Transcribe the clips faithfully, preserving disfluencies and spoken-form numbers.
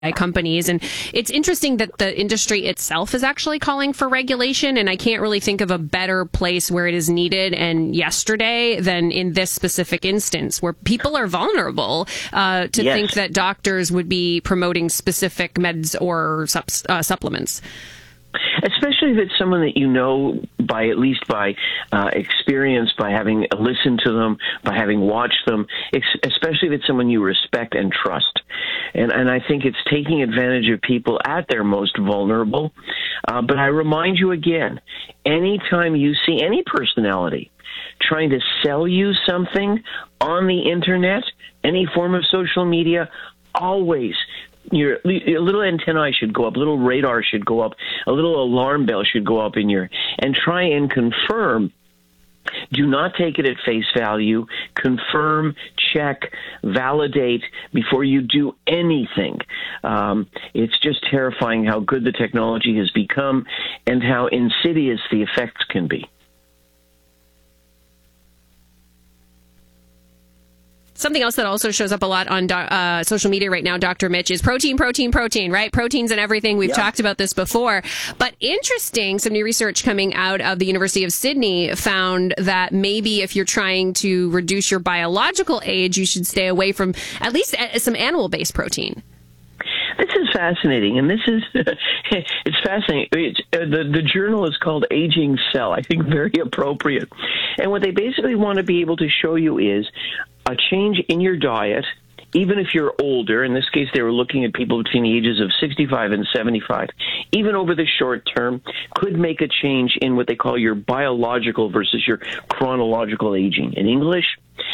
companies. And it's interesting that the industry itself is actually calling for regulation. And I can't really think of a better place where it is needed and yesterday than in this specific instance, where people are vulnerable uh, to yes. think that doctors would be promoting specific meds or sup- uh, supplements. Especially if it's someone that you know by at least by uh, experience, by having listened to them, by having watched them, ex- especially if it's someone you respect and trust. And, and I think it's taking advantage of people at their most vulnerable. Uh, but I remind you again, anytime you see any personality trying to sell you something on the internet, any form of social media, always your a little antennae should go up, a little radar should go up, a little alarm bell should go up in your, and try and confirm. Do not take it at face value. Confirm, check, validate before you do anything. Um, it's just terrifying how good the technology has become and how insidious the effects can be. Something else that also shows up a lot on uh, social media right now, Doctor Mitch, is protein, protein, protein, right? Proteins and everything. We've yeah. talked about this before. But interesting, some new research coming out of the University of Sydney found that maybe if you're trying to reduce your biological age, you should stay away from at least some animal-based protein. This is fascinating, and this is, it's fascinating. It's, uh, the, the journal is called Aging Cell, I think very appropriate. And what they basically want to be able to show you is a change in your diet, even if you're older. In this case, they were looking at people between the ages of sixty-five and seventy-five, even over the short term, could make a change in what they call your biological versus your chronological aging. In English,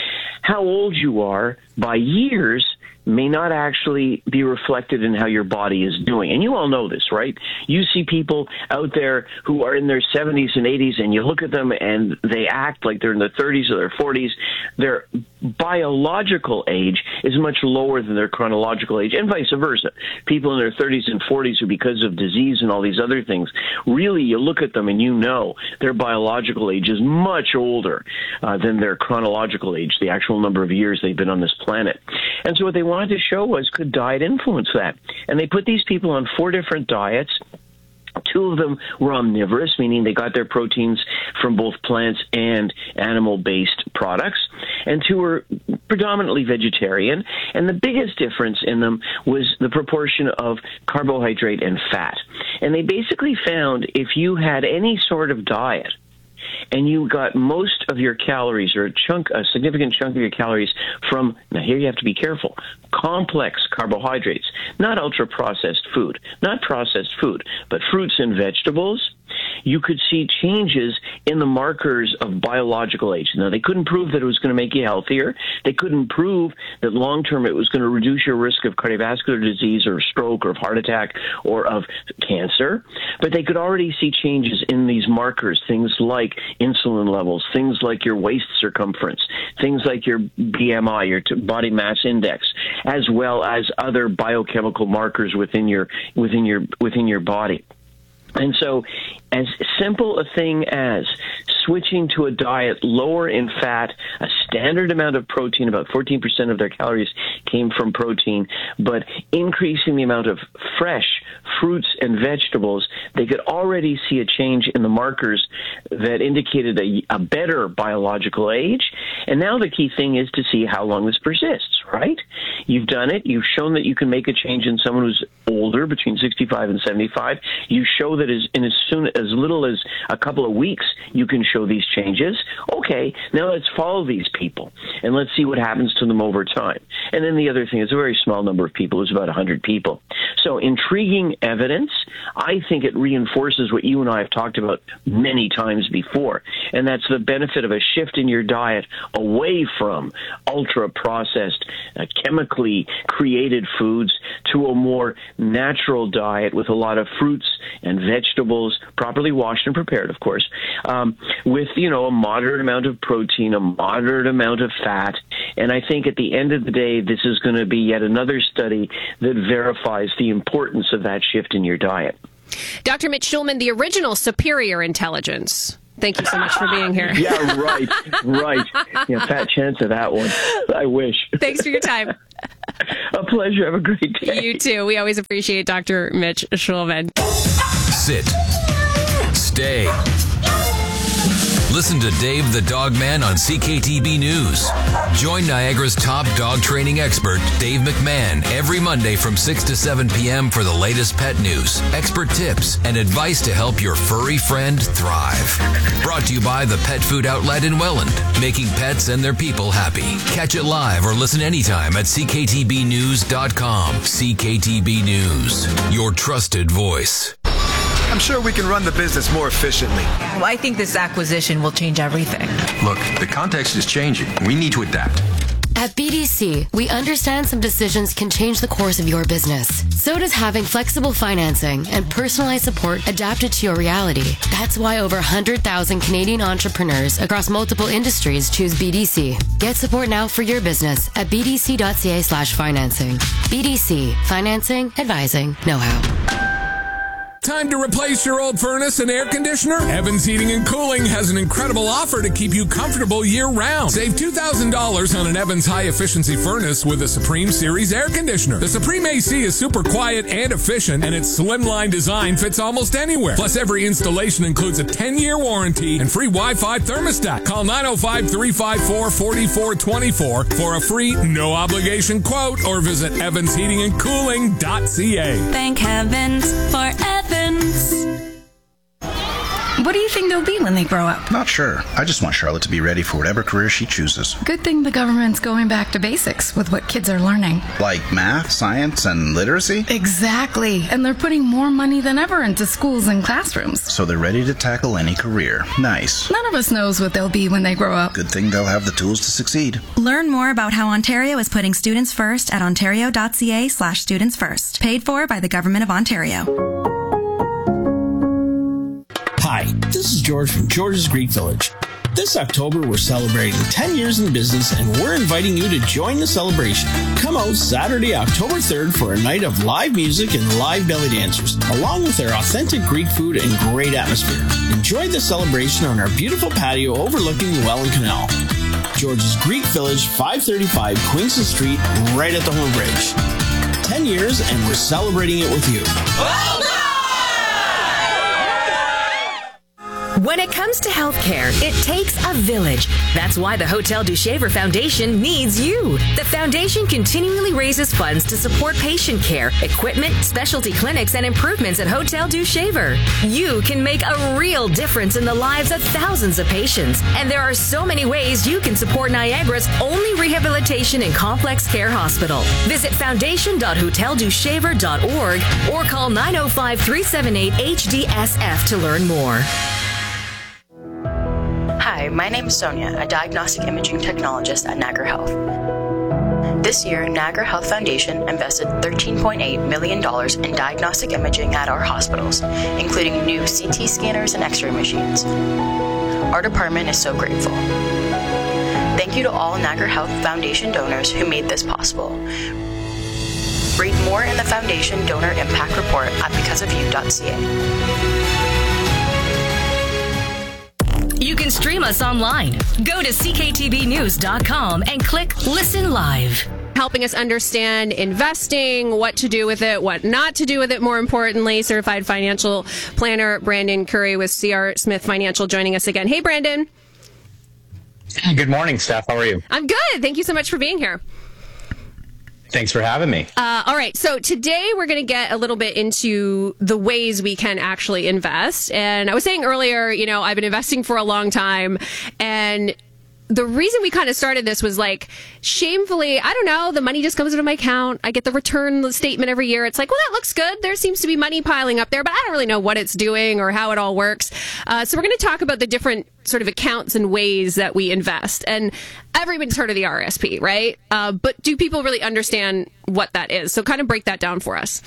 how old you are by years may not actually be reflected in how your body is doing. And you all know this, right? You see people out there who are in their seventies and eighties, and you look at them and they act like they're in their thirties or their forties. Their biological age is much lower than their chronological age, and vice versa. People in their thirties and forties who, because of disease and all these other things, really you look at them and you know their biological age is much older uh, than their chronological age, the actual number of years they've been on this planet. And so what they wanted to show was, could diet influence that? And they put these people on four different diets. Two of them were omnivorous, meaning they got their proteins from both plants and animal-based products. And two were predominantly vegetarian. And the biggest difference in them was the proportion of carbohydrate and fat. And they basically found if you had any sort of diet and you got most of your calories, or a chunk, a significant chunk of your calories from, now here you have to be careful, complex carbohydrates, not ultra-processed food, not processed food, but fruits and vegetables, you could see changes in the markers of biological age. Now, they couldn't prove that it was going to make you healthier. They couldn't prove that long-term it was going to reduce your risk of cardiovascular disease or stroke or of heart attack or of cancer. But they could already see changes in these markers, things like insulin levels, things like your waist circumference, things like your B M I, your body mass index, as well as other biochemical markers within your within your within your body. And so as simple a thing as switching to a diet lower in fat, a standard amount of protein, about fourteen percent of their calories came from protein, but increasing the amount of fresh fruits and vegetables, they could already see a change in the markers that indicated a, a better biological age. And now the key thing is to see how long this persists, right? You've done it. You've shown that you can make a change in someone who's older, between sixty-five and seventy-five. You show that as, in as soon as little as a couple of weeks, you can show these changes. Okay, now let's follow these people and let's see what happens to them over time. And then the other thing is a very small number of people. It was about one hundred people. So intriguing evidence. I think it reinforces what you and I have talked about many times before, and that's the benefit of a shift in your diet away from ultra-processed, uh, chemically created foods to a more natural diet with a lot of fruits and vegetables, properly washed and prepared, of course, um, with, you know, a moderate amount of protein, a moderate amount of fat. And I think at the end of the day, this is going to be yet another study that verifies the importance of that shift in your diet. Doctor Mitch Shulman, the original Superior Intelligence. Thank you so much for being here. Yeah, right, right. Yeah, fat chance of that one. I wish. Thanks for your time. A pleasure. Have a great day. You too. We always appreciate Doctor Mitch Shulman. Sit. Stay. Listen to Dave the Dog Man on C K T B News. Join Niagara's top dog training expert, Dave McMahon, every Monday from six to seven p.m. for the latest pet news, expert tips, and advice to help your furry friend thrive. Brought to you by the Pet Food Outlet in Welland, making pets and their people happy. Catch it live or listen anytime at c k t b news dot com. C K T B News, your trusted voice. I'm sure we can run the business more efficiently. Well, I think this acquisition will change everything. Look, the context is changing. We need to adapt. At B D C, we understand some decisions can change the course of your business. So does having flexible financing and personalized support adapted to your reality. That's why over one hundred thousand Canadian entrepreneurs across multiple industries choose B D C. Get support now for your business at b d c dot c a slash financing. B D C, financing, advising, know-how. Time to replace your old furnace and air conditioner? Evans Heating and Cooling has an incredible offer to keep you comfortable year-round. Save two thousand dollars on an Evans high-efficiency furnace with a Supreme Series air conditioner. The Supreme A C is super quiet and efficient, and its slimline design fits almost anywhere. Plus, every installation includes a ten-year warranty and free Wi-Fi thermostat. Call nine oh five, three five four, four four two four for a free, no-obligation quote, or visit evans heating and cooling dot c a. Thank heavens for Evans. What do you think they'll be when they grow up? Not sure. I just want Charlotte to be ready for whatever career she chooses. Good thing the government's going back to basics with what kids are learning. Like math, science, and literacy? Exactly. And they're putting more money than ever into schools and classrooms. So they're ready to tackle any career. Nice. None of us knows what they'll be when they grow up. Good thing they'll have the tools to succeed. Learn more about how Ontario is putting students first at ontario dot c a slash students first. Paid for by the Government of Ontario. Hi, this is George from George's Greek Village. This October, we're celebrating ten years in business, and we're inviting you to join the celebration. Come out Saturday, October third for a night of live music and live belly dancers, along with our authentic Greek food and great atmosphere. Enjoy the celebration on our beautiful patio overlooking the Welland Canal. George's Greek Village, five thirty-five Queenston Street, right at the Home Bridge. ten years, and we're celebrating it with you. Well done! When it comes to healthcare, it takes a village. That's why the Hotel du Shaver Foundation needs you. The foundation continually raises funds to support patient care, equipment, specialty clinics, and improvements at Hotel du Shaver. You can make a real difference in the lives of thousands of patients. And there are so many ways you can support Niagara's only rehabilitation and complex care hospital. Visit foundation dot hotel du shaver dot org or call nine oh five, three seven eight, H D S F to learn more. Hi, my name is Sonia, a diagnostic imaging technologist at Niagara Health. This year, Niagara Health Foundation invested thirteen point eight million dollars in diagnostic imaging at our hospitals, including new C T scanners and X-ray machines. Our department is so grateful. Thank you to all Niagara Health Foundation donors who made this possible. Read more in the Foundation Donor Impact Report at because of you dot c a. You can stream us online. Go to c k t b news dot com and click Listen Live. Helping us understand investing, what to do with it, what not to do with it, more importantly. Certified financial planner Brandon Curry with C R Smith Financial joining us again. Hey, Brandon. Good morning, Steph. How are you? I'm good. Thank you so much for being here. Thanks for having me. Uh, all right. So today we're going to get a little bit into the ways we can actually invest. And I was saying earlier, you know, I've been investing for a long time, and the reason we kind of started this was like, shamefully, I don't know, the money just comes into my account. I get the return statement every year. It's like, well, that looks good. There seems to be money piling up there, but I don't really know what it's doing or how it all works. Uh, so we're going to talk about the different sort of accounts and ways that we invest. And everybody's heard of the R S P, right? Uh, but do people really understand what that is? So kind of break that down for us.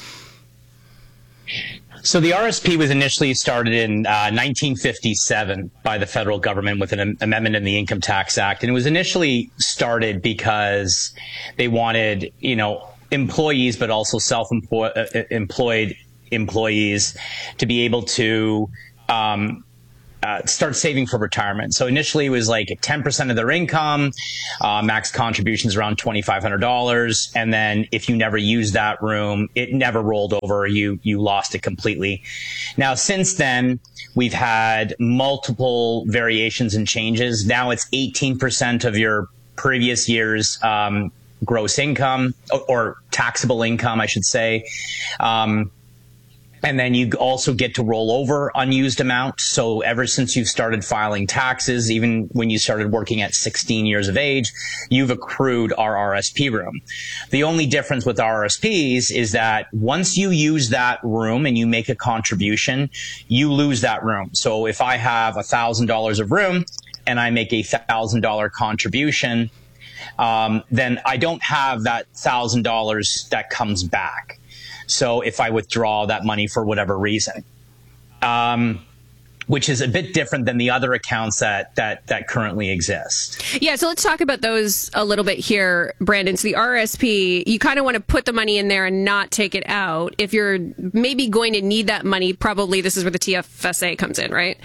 So the R S P was initially started in uh, nineteen fifty-seven by the federal government with an am- amendment in the Income Tax Act. And it was initially started because they wanted, you know, employees, but also self-employed uh, employed employees to be able to um, Uh, start saving for retirement. So initially it was like ten percent of their income, uh, max contributions around twenty-five hundred dollars. And then if you never used that room, it never rolled over. You, you lost it completely. Now, since then, we've had multiple variations and changes. Now it's eighteen percent of your previous year's, um, gross income or, or taxable income, I should say. Um, And then you also get to roll over unused amount. So ever since you've started filing taxes, even when you started working at sixteen years of age, you've accrued our R S P room. The only difference with R S Ps is that once you use that room and you make a contribution, you lose that room. So if I have one thousand dollars of room and I make a one thousand dollars contribution, um, then I don't have that one thousand dollars that comes back. So if I withdraw that money for whatever reason, um, which is a bit different than the other accounts that, that, that currently exist. Yeah. So let's talk about those a little bit here, Brandon. So the R S P, you kind of want to put the money in there and not take it out. If you're maybe going to need that money, probably this is where the T F S A comes in, right?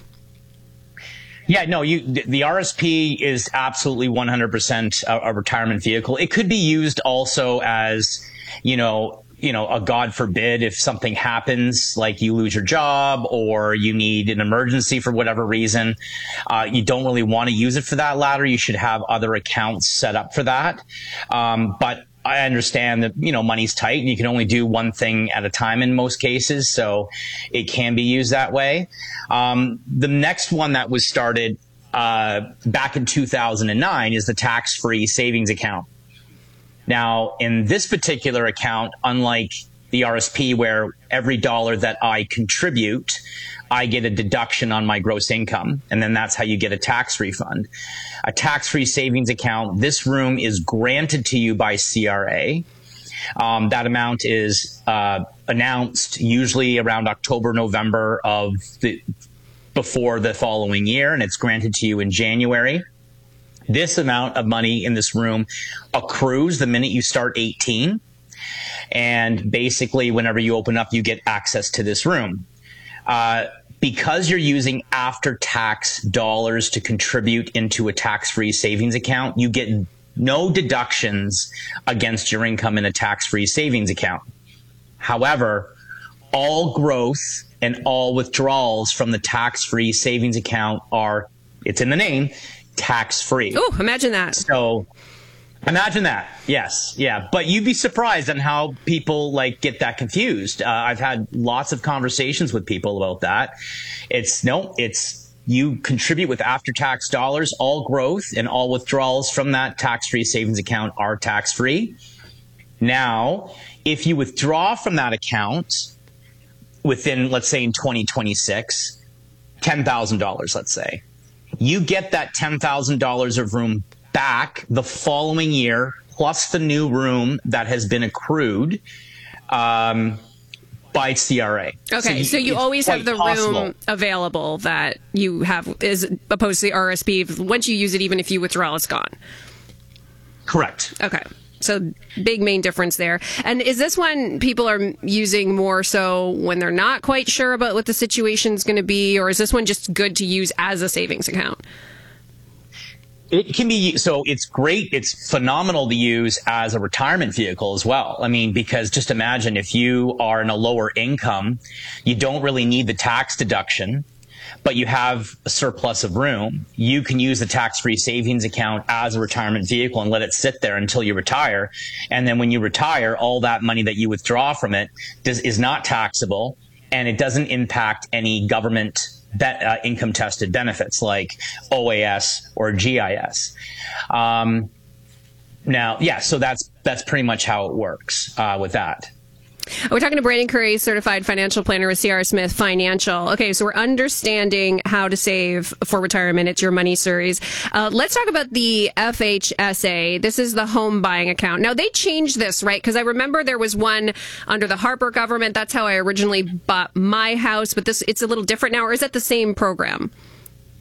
Yeah, no, you, the R S P is absolutely one hundred percent a, a retirement vehicle. It could be used also as, you know, you know, a God forbid if something happens, like you lose your job or you need an emergency for whatever reason, uh, you don't really want to use it for that latter. You should have other accounts set up for that. Um, but I understand that, you know, money's tight and you can only do one thing at a time in most cases. So it can be used that way. Um, the next one that was started, uh, back in two thousand nine is the tax-free savings account. Now, in this particular account, unlike the R S P where every dollar that I contribute, I get a deduction on my gross income, and then that's how you get a tax refund. A tax-free savings account, this room is granted to you by C R A. Um, that amount is uh, announced usually around October, November of the before the following year, and it's granted to you in January. This amount of money in this room accrues the minute you start eighteen. And basically, whenever you open up, you get access to this room. Uh, because you're using after-tax dollars to contribute into a tax-free savings account, you get no deductions against your income in a tax-free savings account. However, all growth and all withdrawals from the tax-free savings account are, it's in the name, tax-free. Oh, imagine that. So imagine that. Yes. Yeah. But you'd be surprised on how people like get that confused. Uh, I've had lots of conversations with people about that. It's no, it's you contribute with after-tax dollars, all growth and all withdrawals from that tax-free savings account are tax-free. Now, if you withdraw from that account within, let's say in twenty twenty-six, ten thousand dollars, let's say, you get that ten thousand dollars of room back the following year, plus the new room that has been accrued um, by C R A. Okay, so you, so you always have the possible. room available that you have, as opposed to the R S P. Once you use it, even if you withdraw, it's gone. Correct. Okay. So big main difference there. And is this one people are using more so when they're not quite sure about what the situation's going to be, or is this one just good to use as a savings account? It can be, so it's great. It's phenomenal to use as a retirement vehicle as well. I mean, because just imagine if you are in a lower income, you don't really need the tax deduction, but you have a surplus of room. You can use the tax-free savings account as a retirement vehicle and let it sit there until you retire. And then when you retire, all that money that you withdraw from it does, is not taxable, and it doesn't impact any government That, uh, income tested benefits like O A S or G I S. Um, now, yeah, so that's that's pretty much how it works uh, with that. We're talking to Brandon Curry, certified financial planner with C R Smith Financial. Okay, so we're understanding how to save for retirement. It's your money series. Uh, let's talk about the F H S A. This is the home buying account. Now, they changed this, right? Because I remember there was one under the Harper government. That's how I originally bought my house. But this it's a little different now, or is that the same program?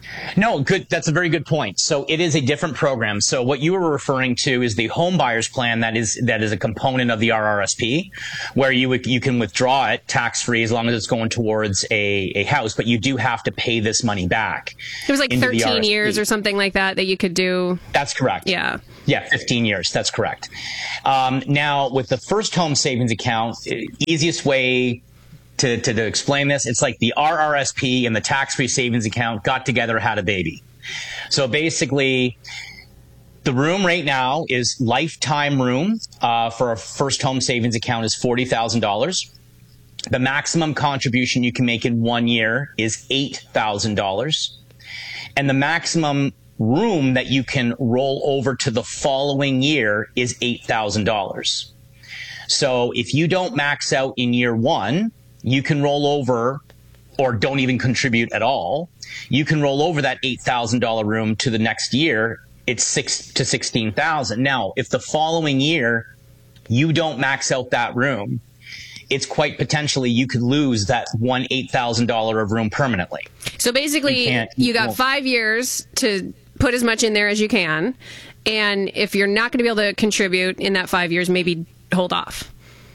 No, good. That's a very good point. So it is a different program. So what you were referring to is the home buyers plan that is that is a component of the R R S P, where you would, you can withdraw it tax free as long as it's going towards a, a house, but you do have to pay this money back. It was like thirteen years or something like that that you could do. That's correct. Yeah. Yeah, fifteen years. That's correct. Um, now, with the first home savings account, easiest way To, to, to explain this, it's like the R R S P and the tax-free savings account got together, had a baby. So basically, the room right now is lifetime room uh, for a first home savings account is forty thousand dollars. The maximum contribution you can make in one year is eight thousand dollars. And the maximum room that you can roll over to the following year is eight thousand dollars. So if you don't max out in year one, you can roll over, or don't even contribute at all. You can roll over that eight thousand dollars room to the next year. It's six to sixteen thousand. Now, if the following year you don't max out that room, it's quite potentially you could lose that one eight thousand dollars of room permanently. So basically, you, you got well, five years to put as much in there as you can, and if you're not going to be able to contribute in that five years, maybe hold off.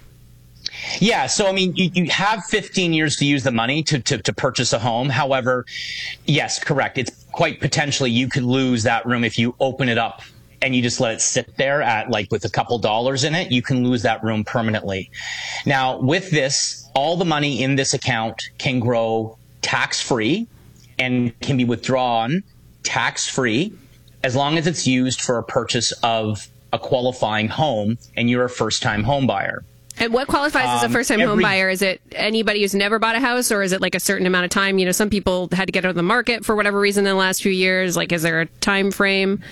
Yeah, so I mean, you, you have fifteen years to use the money to, to, to purchase a home. However, yes, correct. It's quite potentially you could lose that room if you open it up and you just let it sit there at like with a couple dollars in it. You can lose that room permanently. Now, with this, all the money in this account can grow tax-free and can be withdrawn tax-free as long as it's used for a purchase of a qualifying home and you're a first-time home buyer. And what qualifies um, as a first-time home buyer? Is it anybody who's never bought a house, or is it like a certain amount of time? You know, some people had to get out of the market for whatever reason in the last few years. Like, is there a time frame?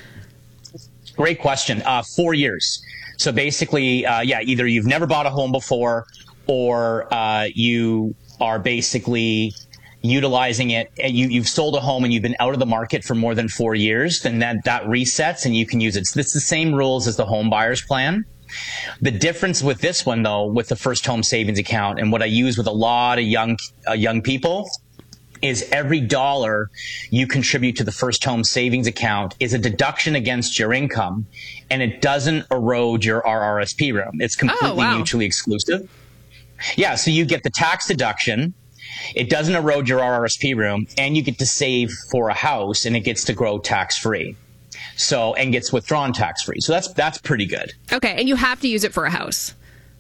Great question. Uh, four years. So basically, uh, yeah, either you've never bought a home before, or uh, you are basically utilizing it, and you, you've sold a home and you've been out of the market for more than four years, then that, that resets and you can use it. So it's the same rules as the home buyer's plan. The difference with this one, though, with the first home savings account, and what I use with a lot of young uh, young people, is every dollar you contribute to the first home savings account is a deduction against your income, and it doesn't erode your R R S P room. It's completely oh, wow. mutually exclusive. Yeah, so you get the tax deduction. It doesn't erode your R R S P room, and you get to save for a house, and it gets to grow tax-free. So, and gets withdrawn tax-free. So that's that's pretty good. Okay, and you have to use it for a house.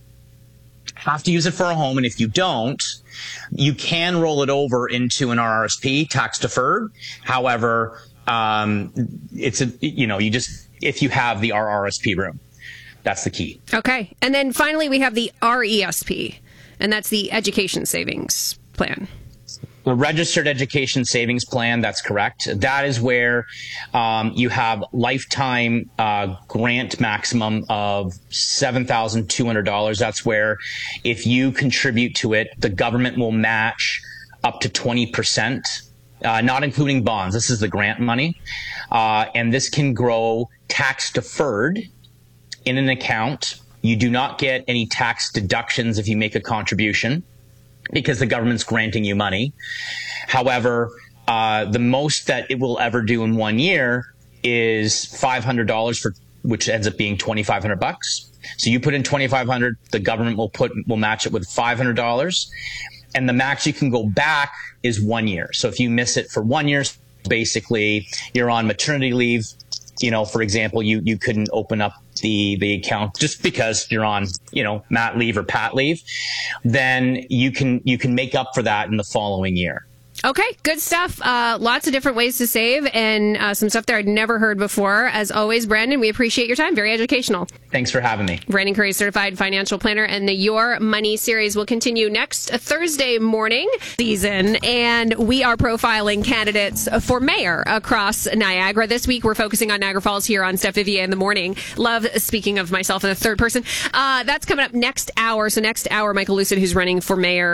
Have to use it for a home, and if you don't, you can roll it over into an R R S P, tax deferred. However, um, it's a you know you just if you have the R R S P room, that's the key. Okay, and then finally we have the R E S P, and that's the Education Savings Plan. The Registered Education Savings Plan, that's correct. That is where um, you have lifetime uh, grant maximum of seven thousand two hundred dollars. That's where if you contribute to it, the government will match up to twenty percent, uh, not including bonds. This is the grant money. Uh, and this can grow tax deferred in an account. You do not get any tax deductions if you make a contribution, because the government's granting you money. However, uh, the most that it will ever do in one year is five hundred dollars, for which ends up being twenty-five hundred bucks. So you put in twenty-five hundred, the government will put will match it with five hundred dollars, and the max you can go back is one year. So if you miss it for one year, basically you're on maternity leave. You know, for example, you you couldn't open up the the account just because you're on, you know, mat leave or pat leave, then you can you can make up for that in the following year. Okay, good stuff. Uh, lots of different ways to save, and uh, some stuff there I'd never heard before. As always, Brandon, we appreciate your time. Very educational. Thanks for having me. Brandon Curry, certified financial planner, and the Your Money series will continue next Thursday morning season, and we are profiling candidates for mayor across Niagara. This week, we're focusing on Niagara Falls here on Steph Vivier in the morning. Love speaking of myself in the third person. Uh, that's coming up next hour. So next hour, Michael Lucid, who's running for mayor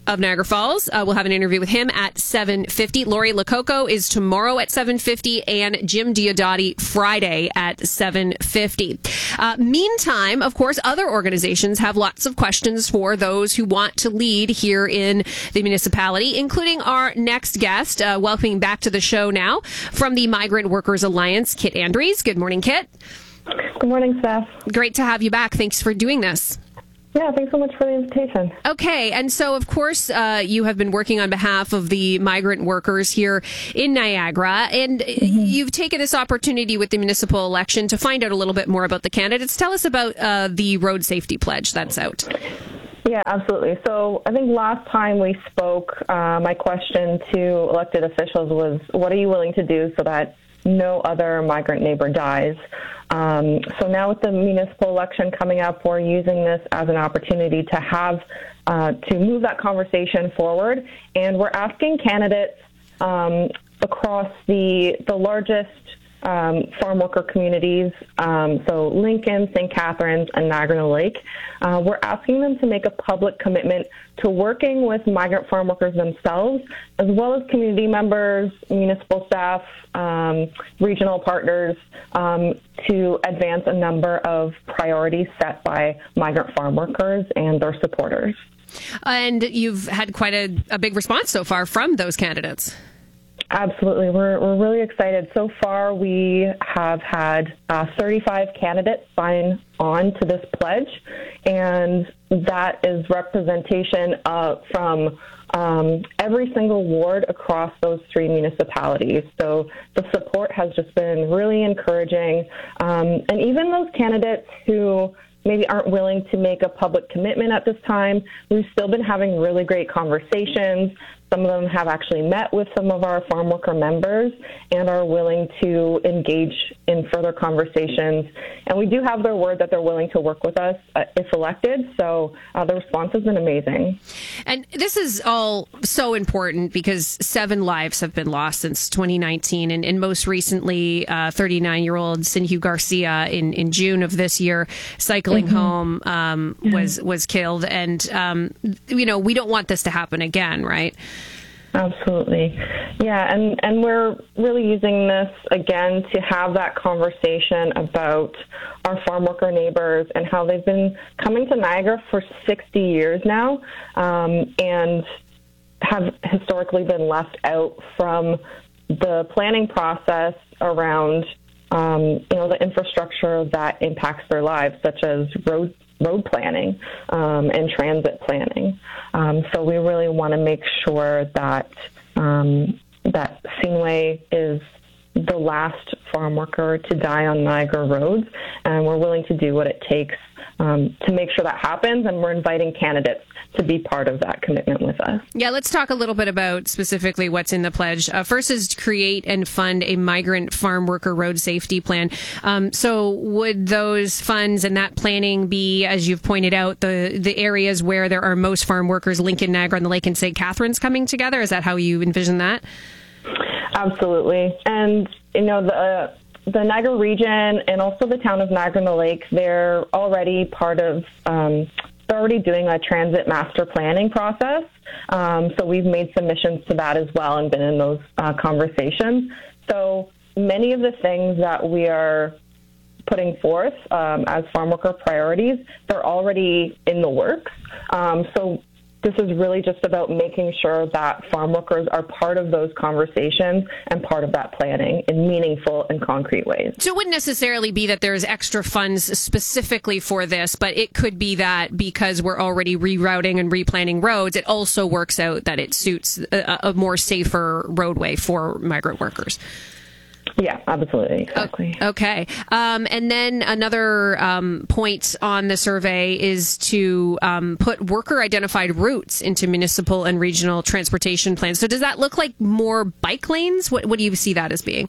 of Niagara Falls. Uh, we'll have an interview with him at seven fifty. Lori Lococo is tomorrow at seven fifty, and Jim Diodati Friday at seven fifty. Uh, meantime, of course, other organizations have lots of questions for those who want to lead here in the municipality, including our next guest, uh, welcoming back to the show now from the Migrant Workers Alliance, Kit Andrews. Good morning, Kit. Good morning, Steph. Great to have you back. Thanks for doing this. Yeah, thanks so much for the invitation. Okay, and so, of course, uh, you have been working on behalf of the migrant workers here in Niagara, and mm-hmm. you've taken this opportunity with the municipal election to find out a little bit more about the candidates. Tell us about uh, the road safety pledge that's out. Yeah, absolutely. So I think last time we spoke, uh, my question to elected officials was, what are you willing to do so that no other migrant neighbor dies? Um, so now with the municipal election coming up, we're using this as an opportunity to have, uh, to move that conversation forward. And we're asking candidates um, across the, the largest um, farm worker communities, um, so Lincoln, Saint Catharines, and Niagara-on-the-Lake, uh, we're asking them to make a public commitment to working with migrant farm workers themselves, as well as community members, municipal staff, um, regional partners, um, to advance a number of priorities set by migrant farm workers and their supporters. And you've had quite a, a big response so far from those candidates. Absolutely. We're, we're really excited. So far, we have had uh, thirty-five candidates sign on to this pledge, and that is representation uh, from um, every single ward across those three municipalities. So the support has just been really encouraging. Um, and even those candidates who maybe aren't willing to make a public commitment at this time, we've still been having really great conversations. Some of them have actually met with some of our farm worker members and are willing to engage in further conversations. And we do have their word that they're willing to work with us uh, if elected. So uh, the response has been amazing. And this is all so important because seven lives have been lost since twenty nineteen. And, and most recently, uh, thirty-nine-year-old Sinhu Garcia in, in June of this year, cycling mm-hmm. home, um, mm-hmm. was, was killed. And, um, you know, we don't want this to happen again, right? Absolutely. Yeah, and, and we're really using this, again, to have that conversation about our farm worker neighbors and how they've been coming to Niagara for sixty years now um, and have historically been left out from the planning process around, um, you know, the infrastructure that impacts their lives, such as road road planning um, and transit planning. Um, so we really want to make sure that um, that Sceneway is the last farm worker to die on Niagara roads, and we're willing to do what it takes um, to make sure that happens, and we're inviting candidates to be part of that commitment with us. Yeah, let's talk a little bit about specifically what's in the pledge. Uh, first is to create and fund a migrant farm worker road safety plan. Um, so would those funds and that planning be, as you've pointed out, the, the areas where there are most farm workers, Lincoln, Niagara-on-the-Lake, and Saint Catharines coming together? Is that how you envision that? Absolutely. And, you know, the... Uh, The Niagara region and also the town of Niagara-on-the-Lake, they're already part of, um, they're already doing a transit master planning process. Um, so we've made submissions to that as well and been in those uh, conversations. So many of the things that we are putting forth um, as farm worker priorities, they're already in the works. Um, so this is really just about making sure that farm workers are part of those conversations and part of that planning in meaningful and concrete ways. So it wouldn't necessarily be that there's extra funds specifically for this, but it could be that because we're already rerouting and replanning roads, it also works out that it suits a, a more safer roadway for migrant workers. Yeah, absolutely. Exactly. Okay. Um, and then another um, point on the survey is to um, put worker-identified routes into municipal and regional transportation plans. So does that look like more bike lanes? What, what do you see that as being?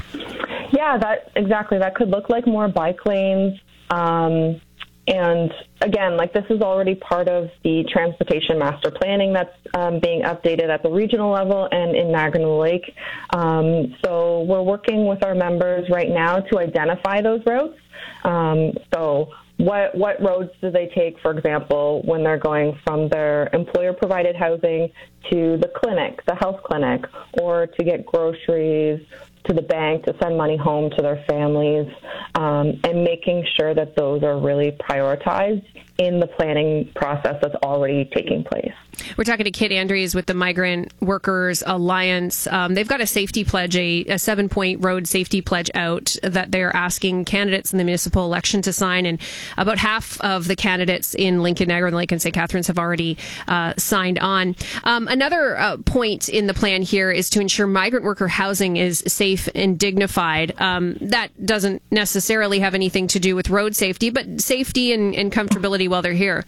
Yeah, that exactly. That could look like more bike lanes. Um, and again, like this is already part of the transportation master planning that's um, being updated at the regional level and in Niagara-on-the-Lake. Um, so we're working with our members right now to identify those routes. Um, so what what roads do they take, for example, when they're going from their employer-provided housing to the clinic, the health clinic, or to get groceries, to the bank, to send money home to their families, um, and making sure that those are really prioritized in the planning process that's already taking place. We're talking to Kit Andrews with the Migrant Workers Alliance. Um, they've got a safety pledge, a, a seven-point road safety pledge out that they're asking candidates in the municipal election to sign, and about half of the candidates in Lincoln, Niagara, and Lake and Saint Catharines have already uh, signed on. Um, another uh, point in the plan here is to ensure migrant worker housing is safe and dignified. Um, that doesn't necessarily have anything to do with road safety, but safety and, and comfortability while they're here.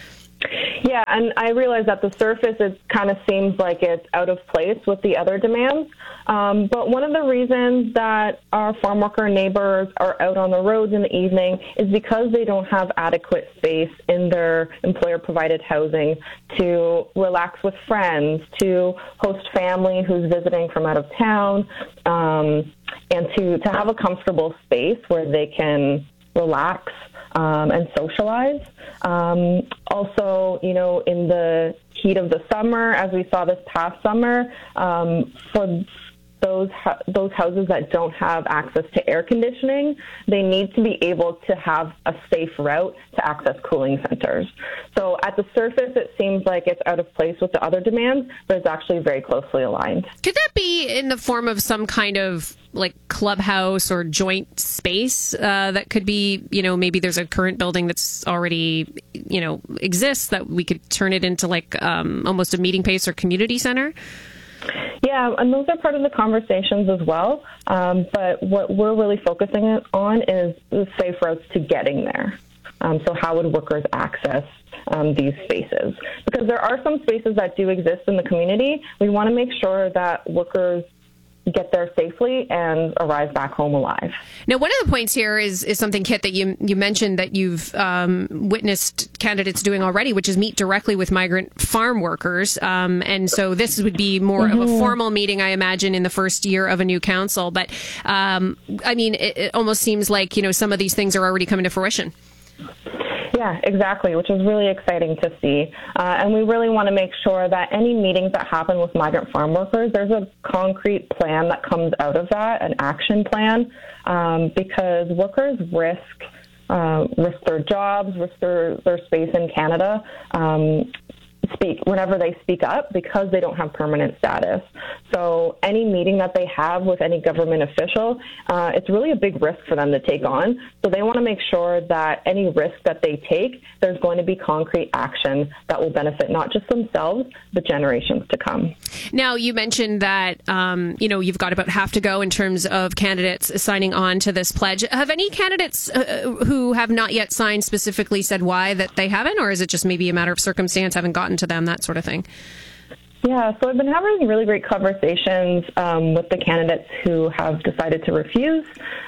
Yeah, and I realize at the surface it kind of seems like it's out of place with the other demands. Um, but one of the reasons that our farm worker neighbors are out on the roads in the evening is because they don't have adequate space in their employer-provided housing to relax with friends, to host family who's visiting from out of town, um, and to, to have a comfortable space where they can relax Um, and socialize. Um, also, you know, in the heat of the summer, as we saw this past summer, um, for those ho- those houses that don't have access to air conditioning, they need to be able to have a safe route to access cooling centers. So at the surface, it seems like it's out of place with the other demands, but it's actually very closely aligned. Could that be in the form of some kind of like clubhouse or joint space uh, that could be, you know, maybe there's a current building that's already, you know, exists that we could turn it into like um, almost a meeting space or community center? Yeah, and those are part of the conversations as well. Um, but what we're really focusing on is the safe routes to getting there. Um, so how would workers access um, these spaces? Because there are some spaces that do exist in the community. We want to make sure that workers get there safely and arrive back home alive. Now, one of the points here is is something, Kit, that you you mentioned that you've um, witnessed candidates doing already, which is meet directly with migrant farm workers. Um, and so this would be more mm-hmm. of a formal meeting, I imagine, in the first year of a new council. But, um, I mean, it, it almost seems like, you know, some of these things are already coming to fruition. Yeah, exactly, which is really exciting to see. Uh, and we really want to make sure that any meetings that happen with migrant farm workers, there's a concrete plan that comes out of that, an action plan, um, because workers risk uh, risk their jobs, risk their, their space in Canada, um, speak whenever they speak up because they don't have permanent status. So any meeting that they have with any government official, uh, it's really a big risk for them to take on. So they want to make sure that any risk that they take, there's going to be concrete action that will benefit not just themselves, but generations to come. Now, you mentioned that, um, you know, you've got about half to go in terms of candidates signing on to this pledge. Have any candidates uh, who have not yet signed specifically said why that they haven't, or is it just maybe a matter of circumstance, haven't gotten to them, that sort of thing? Yeah, so I've been having really great conversations um, with the candidates who have decided to refuse,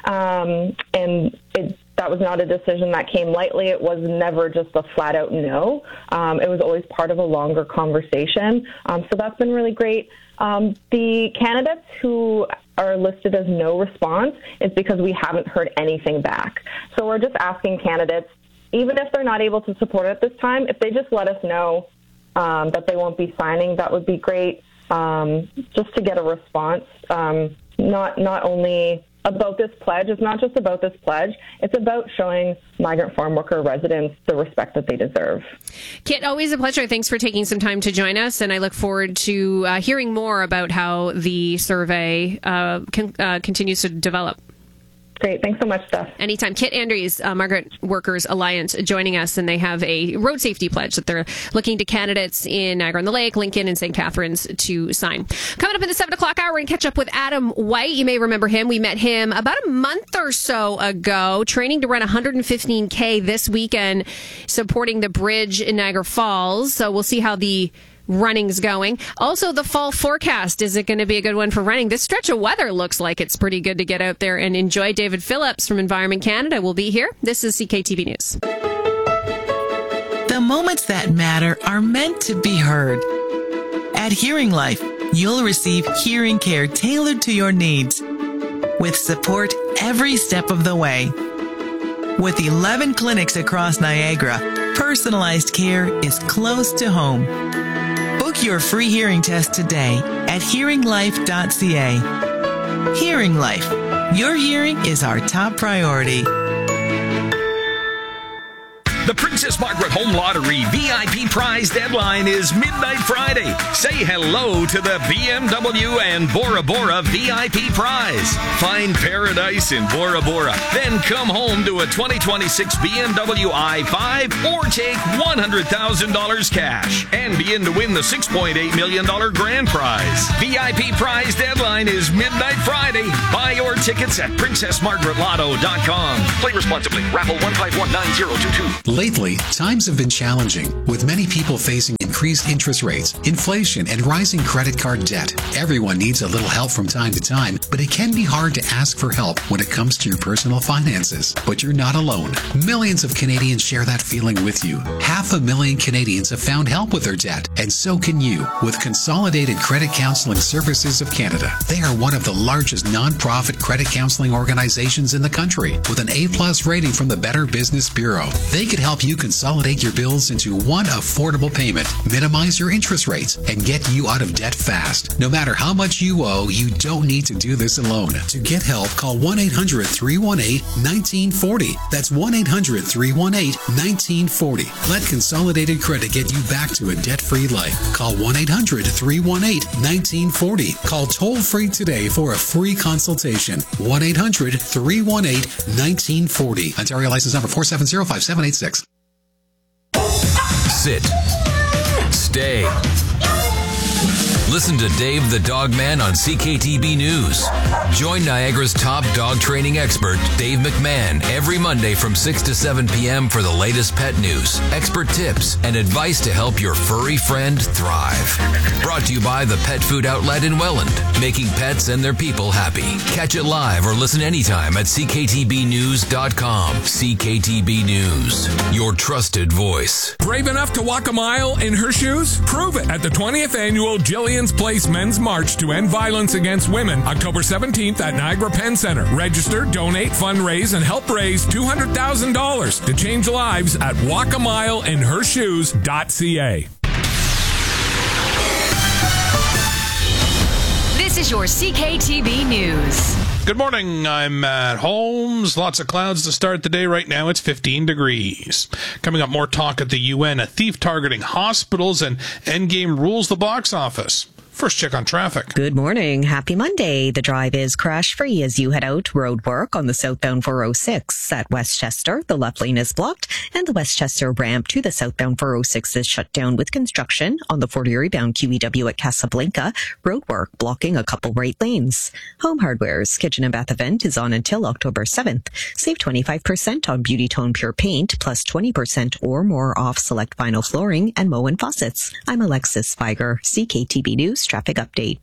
um, and it, that was not a decision that came lightly. It was never just a flat-out no. Um, it was always part of a longer conversation, um, so that's been really great. Um, the candidates who are listed as no response is because we haven't heard anything back. So we're just asking candidates, even if they're not able to support it at this time, if they just let us know Um, that they won't be signing, that would be great, um, just to get a response. Um, not not only about this pledge, it's not just about this pledge, it's about showing migrant farm worker residents the respect that they deserve. Kit, always a pleasure. Thanks for taking some time to join us, and I look forward to uh, hearing more about how the survey uh, can, uh, continues to develop. Great. Thanks so much, Steph. Anytime. Kit Andrews, uh, Migrant Workers Alliance, joining us, and they have a road safety pledge that they're looking to candidates in Niagara-on-the-Lake, Lincoln, and Saint Catharines to sign. Coming up in the seven o'clock hour, we're going to catch up with Adam White. You may remember him. We met him about a month or so ago, training to run one hundred fifteen K this weekend, supporting the bridge in Niagara Falls. So we'll see how the running's going. Also, the fall forecast. Is it going to be a good one for running? This stretch of weather looks like it's pretty good to get out there and enjoy. David Phillips from Environment Canada will be here. This is C K T V News. The moments that matter are meant to be heard. At Hearing Life, you'll receive hearing care tailored to your needs with support every step of the way. With eleven clinics across Niagara, personalized care is close to home. Book your free hearing test today at hearing life dot c a. Hearing Life. Your hearing is our top priority. The Princess Margaret Home Lottery V I P prize deadline is midnight Friday. Say hello to the B M W and Bora Bora V I P prize. Find paradise in Bora Bora. Then come home to a twenty twenty-six B M W i five or take one hundred thousand dollars cash and be in to win the six point eight million dollars grand prize. V I P prize deadline is midnight Friday. Buy your tickets at princess margaret lotto dot com. Play responsibly. Raffle one five one nine zero two two. Lately, times have been challenging, with many people facing increased interest rates, inflation, and rising credit card debt. Everyone needs a little help from time to time, but it can be hard to ask for help when it comes to your personal finances. But you're not alone. Millions of Canadians share that feeling with you. Half a million Canadians have found help with their debt, and so can you with Consolidated Credit Counseling Services of Canada. They are one of the largest non-profit credit counseling organizations in the country, with an A-plus rating from the Better Business Bureau. They could help you consolidate your bills into one affordable payment, minimize your interest rates, and get you out of debt fast. No matter how much you owe, you don't need to do this alone. To get help, call one eight hundred three one eight one nine four zero. That's one eight hundred three one eight one nine four zero. Let Consolidated Credit get you back to a debt-free life. Call one eight hundred three one eight one nine four zero. Call toll-free today for a free consultation. one eight hundred three one eight one nine four zero. Ontario license number four seven zero five seven eight six. Sit. Stay. Listen to Dave the Dog Man on C K T B News. Join Niagara's top dog training expert, Dave McMahon, every Monday from six to seven p.m. for the latest pet news, expert tips, and advice to help your furry friend thrive. Brought to you by the Pet Food Outlet in Welland, making pets and their people happy. Catch it live or listen anytime at c k t b news dot com. C K T B News, your trusted voice. Brave enough to walk a mile in her shoes? Prove it at the twentieth annual Jillian's Place Men's March to End Violence Against Women, October seventeenth at Niagara Penn Center. Register, donate, fundraise, and help raise two hundred thousand dollars to change lives at walk a mile in her shoes dot c a. This is your C K T B News. Good morning, I'm Matt Holmes. Lots of clouds to start the day. Right now it's fifteen degrees. Coming up, more talk at the U N. A thief targeting hospitals, and Endgame rules the box office. First check on traffic. Good morning. Happy Monday. The drive is crash-free as you head out. Road work on the southbound four oh six at Westchester. The left lane is blocked, and the Westchester ramp to the southbound four oh six is shut down with construction. On the forty bound Q E W at Casablanca, road work blocking a couple right lanes. Home Hardware's Kitchen and Bath event is on until October seventh. Save twenty-five percent on Beauty Tone Pure Paint, plus twenty percent or more off select vinyl flooring and Moen faucets. I'm Alexis Feiger, C K T B News traffic update.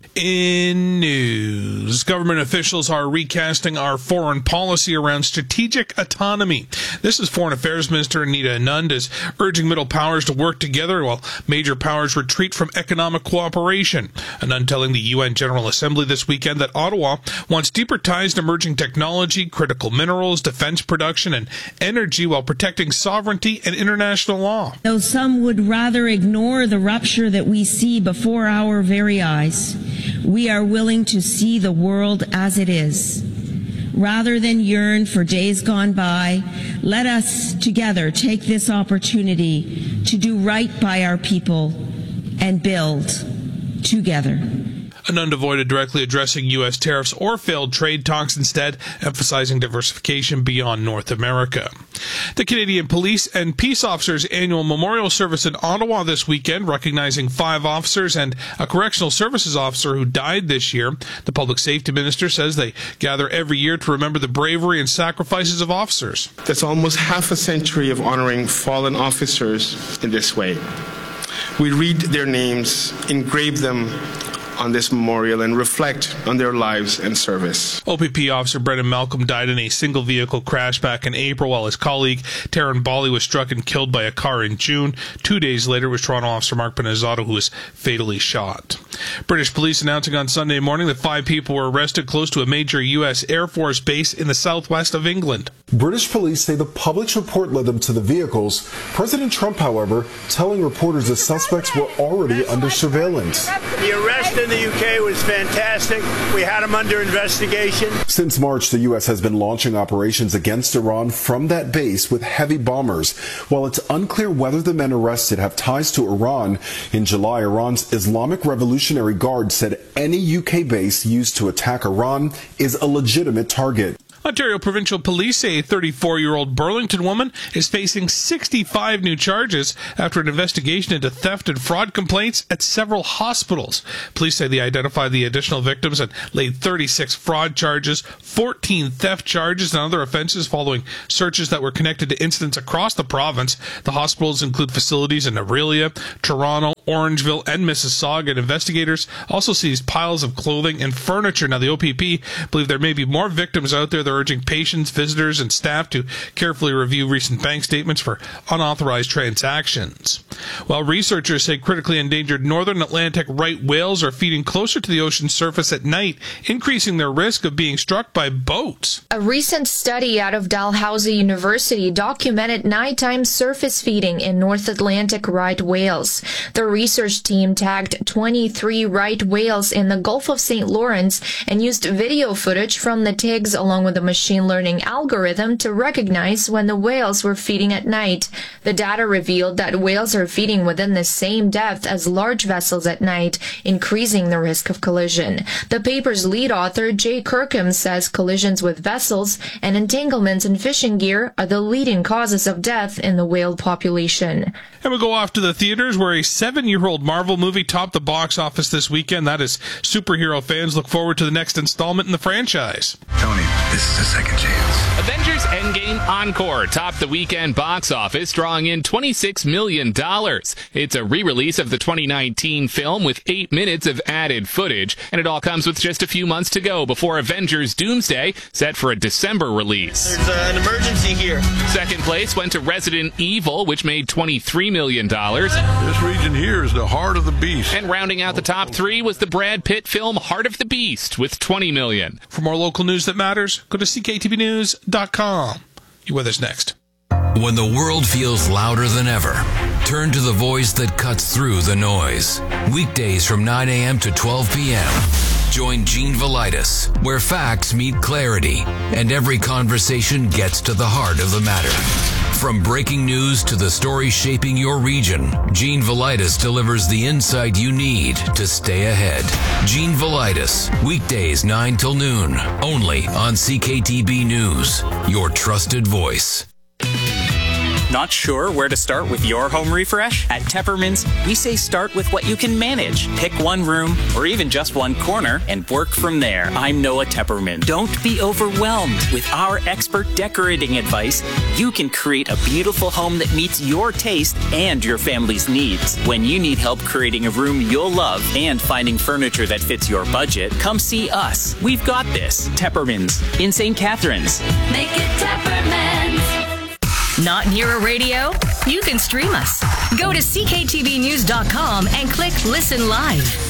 In news, government officials are recasting our foreign policy around strategic autonomy. This is Foreign Affairs Minister Anita Anand is urging middle powers to work together while major powers retreat from economic cooperation. Anand telling the U N General Assembly this weekend that Ottawa wants deeper ties to emerging technology, critical minerals, defense production, and energy while protecting sovereignty and international law. Though some would rather ignore the rupture that we see before our very eyes, we are willing to see the world as it is. Rather than yearn for days gone by, let us together take this opportunity to do right by our people and build together. Anand avoided directly addressing U S tariffs or failed trade talks, instead emphasizing diversification beyond North America. The Canadian Police and Peace Officers Annual Memorial Service in Ottawa this weekend, recognizing five officers and a correctional services officer who died this year. The Public Safety Minister says they gather every year to remember the bravery and sacrifices of officers. That's almost half a century of honoring fallen officers in this way. We read their names, engrave them on this memorial, and reflect on their lives and service. O P P officer Brendan Malcolm died in a single vehicle crash back in April, while his colleague Taryn Bally was struck and killed by a car in June. Two days later was Toronto officer Mark Panizzato, who was fatally shot. British police announcing on Sunday morning that five people were arrested close to a major U S Air Force base in the southwest of England. British police say the public's report led them to the vehicles. President Trump, however, telling reporters the suspects were already under surveillance. The arrest in the U K was fantastic. We had him under investigation. Since March, the U S has been launching operations against Iran from that base with heavy bombers. While it's unclear whether the men arrested have ties to Iran, in July, Iran's Islamic Revolutionary Guard said any U K base used to attack Iran is a legitimate target. Ontario Provincial Police say a thirty-four-year-old Burlington woman is facing sixty-five new charges after an investigation into theft and fraud complaints at several hospitals. Police say they identified the additional victims and laid thirty-six fraud charges, fourteen theft charges, and other offenses following searches that were connected to incidents across the province. The hospitals include facilities in Orillia, Toronto, Orangeville, and Mississauga. And investigators also seized piles of clothing and furniture. Now, the O P P believe there may be more victims out there. They're urging patients, visitors, and staff to carefully review recent bank statements for unauthorized transactions. While researchers say critically endangered northern Atlantic right whales are feeding closer to the ocean's surface at night, increasing their risk of being struck by boats. A recent study out of Dalhousie University documented nighttime surface feeding in North Atlantic right whales. The research team tagged twenty-three right whales in the Gulf of Saint Lawrence and used video footage from the tags along with a machine learning algorithm to recognize when the whales were feeding at night. The data revealed that whales are feeding within the same depth as large vessels at night, increasing the risk of collision. The paper's lead author, Jay Kirkham, says collisions with vessels and entanglements in fishing gear are the leading causes of death in the whale population. And we'll go off to the theaters where a seven-year-old Marvel movie topped the box office this weekend. That is, superhero fans look forward to the next installment in the franchise. Tony, this is a second chance. Avengers Endgame Encore topped the weekend box office, drawing in twenty-six million dollars. It's a re-release of the twenty nineteen film with eight minutes of added footage, and it all comes with just a few months to go before Avengers Doomsday, set for a December release. There's uh, an emergency here. Second place went to Resident Evil, which made twenty-three million dollars. This region here is the heart of the beast. And rounding out the top three was the Brad Pitt film Heart of the Beast with twenty million dollars. For more local news that matters, go to C K T B news dot com. You with us next. When the world feels louder than ever, turn to the voice that cuts through the noise. Weekdays from nine a.m. to twelve p.m. Join Gene Velitis, where facts meet clarity and every conversation gets to the heart of the matter. From breaking news to the stories shaping your region, Gene Velitis delivers the insight you need to stay ahead. Gene Velitis, weekdays nine till noon, only on C K T B News, your trusted voice. Not sure where to start with your home refresh? At Teppermans, we say start with what you can manage. Pick one room or even just one corner and work from there. I'm Noah Tepperman. Don't be overwhelmed. With our expert decorating advice, you can create a beautiful home that meets your taste and your family's needs. When you need help creating a room you'll love and finding furniture that fits your budget, come see us. We've got this. Teppermans in Saint Catharines. Make it Teppermans. Not near a radio? You can stream us. Go to C K T V news dot com and click Listen Live.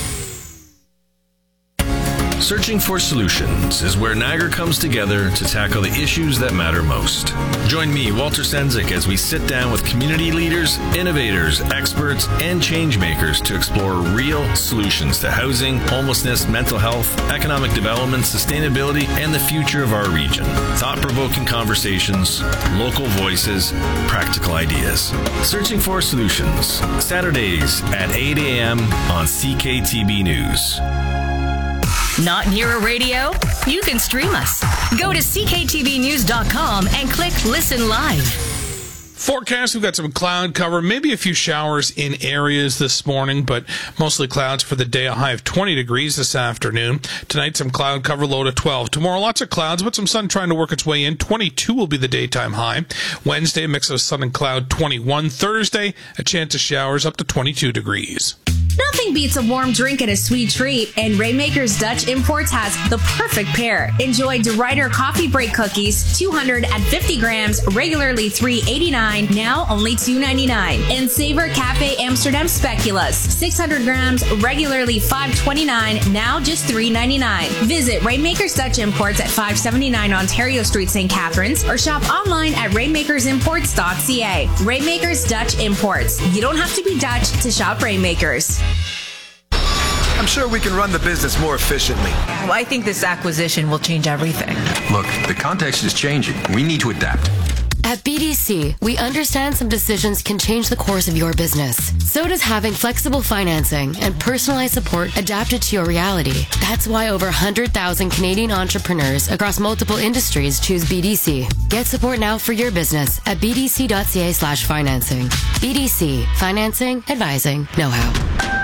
Searching for Solutions is where Niagara comes together to tackle the issues that matter most. Join me, Walter Senzik, as we sit down with community leaders, innovators, experts, and change makers to explore real solutions to housing, homelessness, mental health, economic development, sustainability, and the future of our region. Thought-provoking conversations, local voices, practical ideas. Searching for Solutions, Saturdays at eight a.m. on C K T B News. Not near a radio? You can stream us. Go to C K T V news dot com and click Listen Live. Forecast, we've got some cloud cover, maybe a few showers in areas this morning, but mostly clouds for the day, a high of twenty degrees this afternoon. Tonight, some cloud cover, low to twelve. Tomorrow, lots of clouds, but some sun trying to work its way in. twenty-two will be the daytime high. Wednesday, a mix of sun and cloud, twenty-one. Thursday, a chance of showers up to twenty-two degrees. Nothing beats a warm drink and a sweet treat, and Rainmakers Dutch Imports has the perfect pair. Enjoy DeRuyter Coffee Break Cookies, two hundred fifty grams, regularly three dollars and eighty-nine cents, now only two dollars and ninety-nine cents. And Savor Cafe Amsterdam Speculoos, six hundred grams, regularly five dollars and twenty-nine cents, now just three dollars and ninety-nine cents. Visit Rainmakers Dutch Imports at five seventy-nine Ontario Street, Saint Catharines, or shop online at rainmakers imports dot c a. Rainmakers Dutch Imports. You don't have to be Dutch to shop Rainmakers. I'm sure we can run the business more efficiently. Well, I think this acquisition will change everything. Look, the context is changing. We need to adapt. At B D C, we understand some decisions can change the course of your business. So does having flexible financing and personalized support adapted to your reality. That's why over one hundred thousand Canadian entrepreneurs across multiple industries choose B D C. Get support now for your business at b d c dot c a slash financing. B D C, financing, advising, know-how.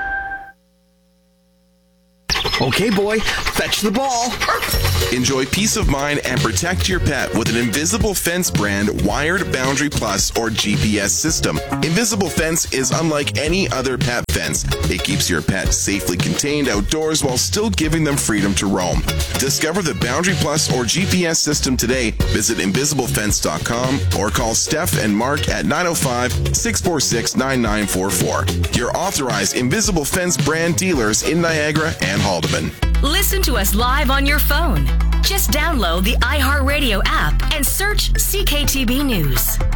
Okay, boy, fetch the ball. Enjoy peace of mind and protect your pet with an Invisible Fence brand wired Boundary Plus or G P S system. Invisible Fence is unlike any other pet fence. It keeps your pet safely contained outdoors while still giving them freedom to roam. Discover the Boundary Plus or G P S system today. Visit invisible fence dot com or call Steph and Mark at nine oh five, six four six, nine nine four four. Your authorized Invisible Fence brand dealers in Niagara and Haldeman. Listen to us live on your phone. Just download the iHeartRadio app and search C K T B News.